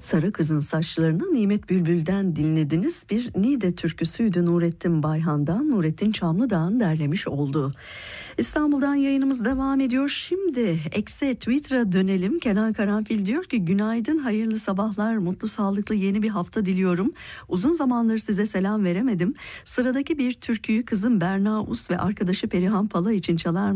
Sarı Kızın Saçlarını Nimet Bülbül'den dinlediniz. Bir Niğde türküsüydü, Nurettin Bayhan'dan, Nurettin Çamlıdağ'ın derlemiş olduğu. İstanbul'dan yayınımız devam ediyor. Şimdi X'e, Twitter'a dönelim. Kenan Karanfil diyor ki günaydın, hayırlı sabahlar, mutlu sağlıklı yeni bir hafta diliyorum. Uzun zamandır size selam veremedim. Sıradaki bir türküyü kızım Berna Us ve arkadaşı Perihan Pala için çalar